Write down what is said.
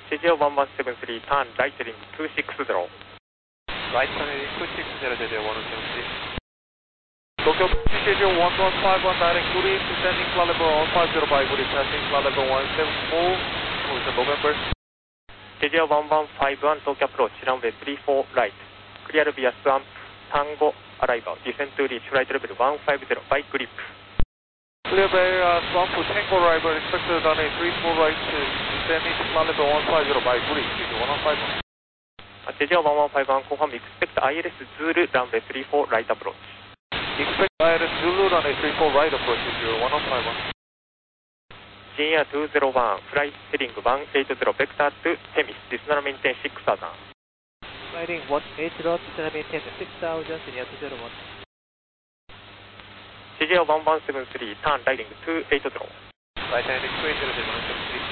CJ1173, turn right heading 260. Right turning 260, JJ1173. Tokyo CJ1151, direct grid, descending flight level 150 by grid, passing flight level 174, with November. CJ1151, Tokyo approach, runway 34 right. Clear via swamp, Tango arrival, descend to reach flight level 150 by grip. Clear via swamp to Tango arrival, expected runway 34 right, descending flight level 150 by grid, CJ1151. CJ1151, confirm expect ILS Zulu, runway 34 right approach. Expect ILS Zulu, runway 34 right approach, CJ1151. Jr 201, flight heading 180, vector to Temis, descend maintain 6000. Sliding 180, descend maintain 6000, Jr 201. CJ1173, turn right heading 280. Right heading 280, JJ1173.